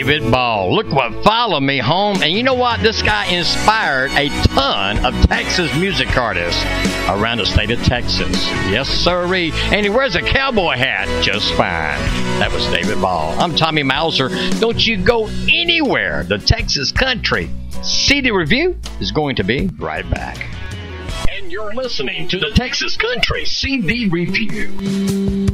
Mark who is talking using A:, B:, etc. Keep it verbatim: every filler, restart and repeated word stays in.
A: David Ball. Look what followed me home. And you know what? This guy inspired a ton of Texas music artists around the state of Texas. Yes, sirree. And he wears a cowboy hat just fine. That was David Ball. I'm Tommy Mauser. Don't you go anywhere. The Texas Country C D Review is going to be right back. And you're listening to the Texas Country C D Review.